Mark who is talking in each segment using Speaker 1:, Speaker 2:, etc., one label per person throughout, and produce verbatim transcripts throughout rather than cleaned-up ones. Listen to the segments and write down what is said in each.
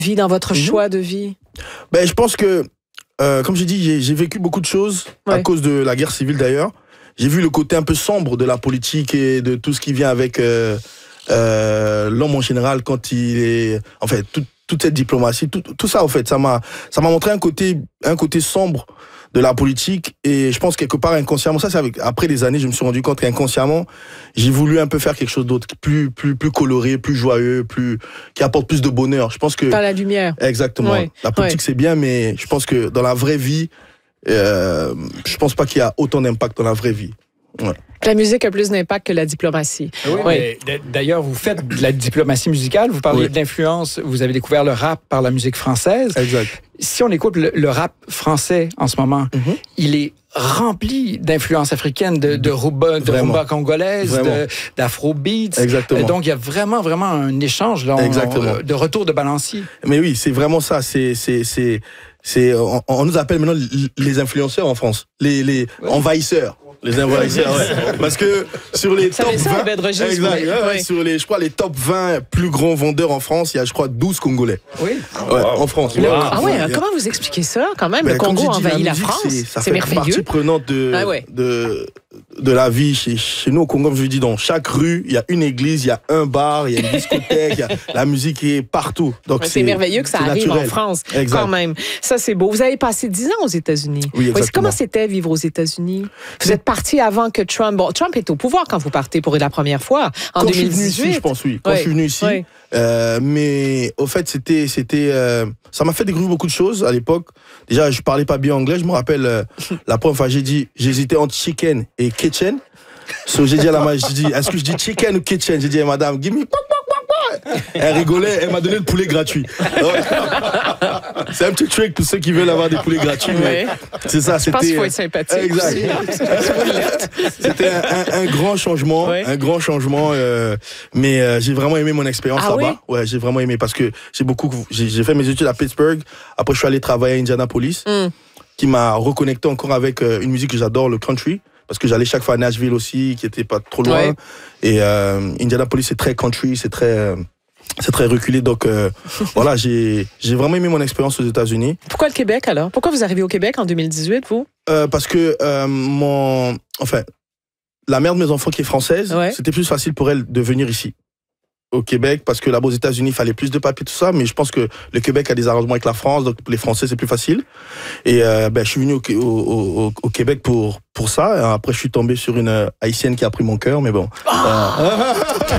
Speaker 1: vie, dans votre
Speaker 2: Mm-hmm.
Speaker 1: choix de vie?
Speaker 2: Ben, je pense que, euh, comme j'ai dit, j'ai, j'ai vécu beaucoup de choses
Speaker 1: Ouais.
Speaker 2: à cause de la guerre civile d'ailleurs. J'ai vu le côté un peu sombre de la politique et de tout ce qui vient avec euh, euh, l'homme en général quand il est... En fait, tout, toute cette diplomatie, tout, tout ça, en fait, ça m'a, ça m'a montré un côté, un côté sombre de la politique, et je pense quelque part inconsciemment, ça c'est avec, après des années, je me suis rendu compte qu'inconsciemment, j'ai voulu un peu faire quelque chose d'autre, plus, plus, plus coloré, plus joyeux, plus, qui apporte plus de bonheur. Je pense que...
Speaker 1: Par la lumière.
Speaker 2: Exactement.
Speaker 1: Ouais,
Speaker 2: la politique
Speaker 1: ouais.
Speaker 2: c'est bien, mais je pense que dans la vraie vie, euh, je pense pas qu'il y a autant d'impact dans la vraie vie. Ouais.
Speaker 1: La musique a plus d'impact que la diplomatie.
Speaker 3: Oui,
Speaker 1: Oui.
Speaker 3: mais d'ailleurs, vous faites de la diplomatie musicale. Vous parlez
Speaker 2: Oui.
Speaker 3: de l'influence. Vous avez découvert le rap par la musique française.
Speaker 2: Exact.
Speaker 3: Si on écoute le, le rap français en ce moment,
Speaker 2: Mm-hmm.
Speaker 3: il est rempli d'influences africaines, de, de rumba, de
Speaker 2: Vraiment.
Speaker 3: rumba congolaise,
Speaker 2: Vraiment.
Speaker 3: de- d'afrobeats.
Speaker 2: Exactement.
Speaker 3: Et donc, il y a vraiment, vraiment un échange là, on-
Speaker 2: Exactement.
Speaker 3: de retour de balancier.
Speaker 2: Mais oui, c'est vraiment ça. C'est, c'est, c'est, c'est, on, on nous appelle maintenant les influenceurs en France, les, les
Speaker 3: Ouais.
Speaker 2: envahisseurs. Les envahisseurs, ouais. Parce que sur les
Speaker 1: Ça
Speaker 2: top
Speaker 1: fait ça,
Speaker 2: vingt,
Speaker 1: Abed Regis,
Speaker 2: exact,
Speaker 1: oui.
Speaker 2: ouais, ouais,
Speaker 1: Oui.
Speaker 2: sur les, je crois, les top vingt plus grands vendeurs en France, il y a, je crois, douze Congolais.
Speaker 3: Oui.
Speaker 2: Ouais, en France.
Speaker 1: Le-
Speaker 2: Ouais.
Speaker 1: Ah ouais,
Speaker 2: Ouais.
Speaker 1: comment vous expliquez ça quand même?
Speaker 2: Ben,
Speaker 1: Le
Speaker 2: comme
Speaker 1: Congo
Speaker 2: j'ai dit,
Speaker 1: envahit la
Speaker 2: musique,
Speaker 1: France.
Speaker 2: c'est- ça
Speaker 1: C'est
Speaker 2: fait partie
Speaker 1: merveilleux.
Speaker 2: prenante de,
Speaker 1: Ah ouais.
Speaker 2: de, de la vie chez, chez nous au Congo. Comme je vous dis, dans chaque rue, il y a une église, il y a un bar, il y a une discothèque, il y a, la musique est partout. Donc
Speaker 1: Ouais, C'est merveilleux que ça
Speaker 2: c'est
Speaker 1: arrive
Speaker 2: naturel.
Speaker 1: en France,
Speaker 2: Exact.
Speaker 1: quand même. Ça, c'est beau. Vous avez passé dix ans aux États-Unis.
Speaker 2: Oui, exactement.
Speaker 1: Comment c'était vivre aux États-Unis? Vous êtes parti avant que Trump... Bon, Trump est au pouvoir quand vous partez pour la première fois, en
Speaker 2: Quand
Speaker 1: deux
Speaker 2: je suis
Speaker 1: mille
Speaker 2: venu
Speaker 1: dix-huit.
Speaker 2: ici, je pense, oui. Quand
Speaker 1: Ouais.
Speaker 2: je suis venu ici,
Speaker 1: Ouais.
Speaker 2: euh, mais au fait, c'était, c'était, euh, ça m'a fait découvrir beaucoup de choses à l'époque. Déjà, je parlais pas bien anglais. Je me rappelle euh, la première fois, j'ai dit, j'hésitais entre chicken et kitchen. So, j'ai dit à la madame, j'ai dit, est-ce que je dis chicken ou kitchen? J'ai dit à madame, give me quoi, quoi, quoi, quoi. Elle rigolait, elle m'a donné le poulet gratuit. Donc, c'est un petit trick pour ceux qui veulent avoir des poulets gratuits, mais
Speaker 1: Ouais.
Speaker 2: c'est ça,
Speaker 1: Je
Speaker 2: c'était.
Speaker 1: pense qu'il faut être sympathique
Speaker 2: Exact.
Speaker 1: aussi, hein.
Speaker 2: C'était un, un, un grand changement,
Speaker 1: Ouais.
Speaker 2: un grand changement, euh, mais euh, j'ai vraiment aimé mon expérience
Speaker 1: Ah
Speaker 2: là-bas. Ouais, j'ai vraiment aimé parce que j'ai beaucoup, j'ai, j'ai fait mes études à Pittsburgh. Après, je suis allé travailler à Indianapolis,
Speaker 1: Mm.
Speaker 2: qui m'a reconnecté encore avec euh, une musique que j'adore, le country, parce que j'allais chaque fois à Nashville aussi, qui était pas trop loin.
Speaker 1: Ouais.
Speaker 2: Et euh, Indianapolis, c'est très country, c'est très, euh, c'est très reculé. Donc euh, voilà, j'ai, j'ai vraiment aimé mon expérience aux États-Unis.
Speaker 1: Pourquoi le Québec, alors? Pourquoi vous arrivez au Québec en deux mille dix-huit, vous?
Speaker 2: Euh, parce que euh, mon, enfin, la mère de mes enfants qui est française,
Speaker 1: Ouais.
Speaker 2: c'était plus facile pour elle de venir ici, au Québec, parce que là-bas aux États-Unis, il fallait plus de papiers, tout ça. Mais je pense que le Québec a des arrangements avec la France, donc pour les Français, c'est plus facile. Et euh, ben, je suis venu au, au, au, au Québec pour pour ça. Et après, je suis tombé sur une euh, haïtienne qui a pris mon cœur, mais bon.
Speaker 1: Ah,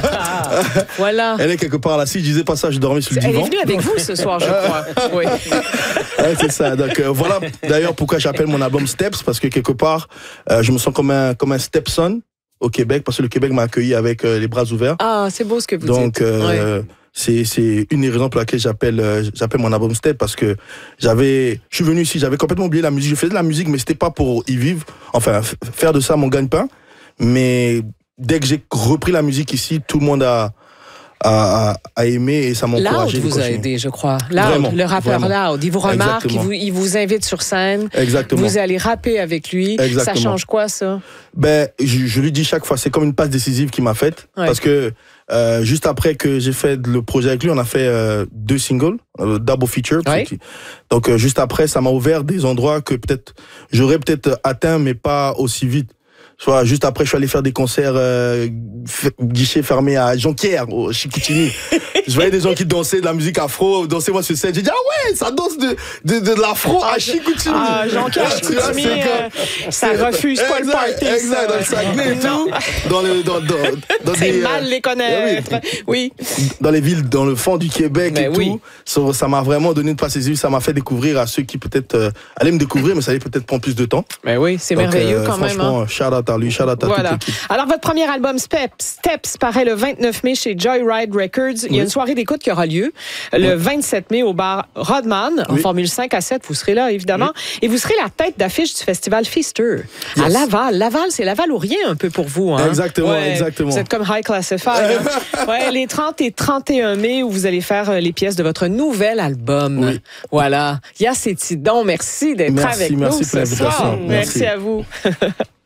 Speaker 1: voilà.
Speaker 2: Elle est quelque part là. Si je disais pas ça, je dormais sur le
Speaker 1: Elle est
Speaker 2: divan.
Speaker 1: venue avec vous ce soir, je crois. Oui.
Speaker 2: Ouais, c'est ça. Donc euh, voilà d'ailleurs pourquoi j'appelle mon album Steps, parce que quelque part, euh, je me sens comme un comme un stepson au Québec, parce que le Québec m'a accueilli avec euh, les bras ouverts.
Speaker 1: Ah, c'est beau ce que vous
Speaker 2: Donc
Speaker 1: dites.
Speaker 2: euh,
Speaker 1: Ouais.
Speaker 2: c'est c'est une des raisons pour laquelle j'appelle euh, j'appelle mon album Steps, parce que j'avais je suis venu ici, j'avais complètement oublié la musique. Je faisais de la musique, mais c'était pas pour y vivre, enfin f- faire de ça mon gagne-pain. Mais dès que j'ai repris la musique ici, tout le monde a a, a, a aimé et ça m'a
Speaker 1: Loud
Speaker 2: encouragé de
Speaker 1: vous a
Speaker 2: continuer.
Speaker 1: aidé, je crois. Loud,
Speaker 2: Vraiment,
Speaker 1: le rappeur
Speaker 2: vraiment.
Speaker 1: Loud. Il vous remarque, il
Speaker 2: Exactement.
Speaker 1: vous, il vous invite sur scène.
Speaker 2: Exactement.
Speaker 1: Vous allez rapper avec lui.
Speaker 2: Exactement.
Speaker 1: Ça change quoi, ça?
Speaker 2: Ben, je, je lui dis chaque fois, c'est comme une passe décisive qu'il m'a faite.
Speaker 1: Ouais.
Speaker 2: Parce que euh, juste après que j'ai fait le projet avec lui, on a fait euh, deux singles, euh, double feature.
Speaker 1: Ouais.
Speaker 2: Donc euh, juste après, ça m'a ouvert des endroits que peut-être j'aurais peut-être atteint, mais pas aussi vite. Soit juste après, je suis allé faire des concerts euh, f- guichet fermé à Jonquière, au Chicoutimi. Je voyais des gens qui dansaient de la musique afro, dansaient moi sur scène. J'ai dit ah ouais, ça danse de de, de, de l'afro à Chicoutimi.
Speaker 1: Ah, Jean-Pierre
Speaker 2: Ouais, tu vois,
Speaker 1: Chicoutimi,
Speaker 2: c'est
Speaker 1: euh,
Speaker 2: comme-
Speaker 1: ça refuse pas le
Speaker 2: Exact,
Speaker 1: party.
Speaker 2: Exact,
Speaker 1: ça.
Speaker 2: dans le Saguenay et tout, dans le dans dans, dans
Speaker 1: C'est
Speaker 2: des, euh,
Speaker 1: mal les connaître. Oui.
Speaker 2: dans les villes, dans le fond du Québec
Speaker 1: Ben
Speaker 2: et
Speaker 1: oui.
Speaker 2: tout. So, ça m'a vraiment donné une place des yeux, ça m'a fait découvrir à ceux qui peut-être euh, allaient me découvrir, mais ça allait peut-être prendre plus de temps.
Speaker 1: Ben oui, c'est
Speaker 2: Donc,
Speaker 1: merveilleux
Speaker 2: euh,
Speaker 1: quand même. Hein?
Speaker 2: Franchement, shout out à lui, shout out à
Speaker 1: Voilà.
Speaker 2: toute l'équipe.
Speaker 1: Alors, votre premier album, Steps, Steps, paraît le vingt-neuf mai chez Joyride Records. Il y a
Speaker 2: Oui.
Speaker 1: une soirée d'écoute qui aura lieu le vingt-sept mai au bar Rodman, en
Speaker 2: Oui.
Speaker 1: Formule cinq à sept. Vous serez là, évidemment. Et vous serez la tête d'affiche du festival Feaster à
Speaker 2: Yes.
Speaker 1: Laval. Laval, c'est Laval ou rien un peu pour vous. Hein?
Speaker 2: Exactement,
Speaker 1: Ouais,
Speaker 2: exactement.
Speaker 1: Vous êtes comme High Classify. Hein? Ouais, les trente et trente et un mai où vous allez faire euh, les pièces de votre nouvel album.
Speaker 2: Oui.
Speaker 1: Voilà. Yacetidon, merci d'être
Speaker 2: Merci,
Speaker 1: avec
Speaker 2: merci
Speaker 1: nous
Speaker 2: pour
Speaker 1: ce
Speaker 2: l'invitation.
Speaker 1: soir.
Speaker 2: Merci.
Speaker 1: Merci à vous.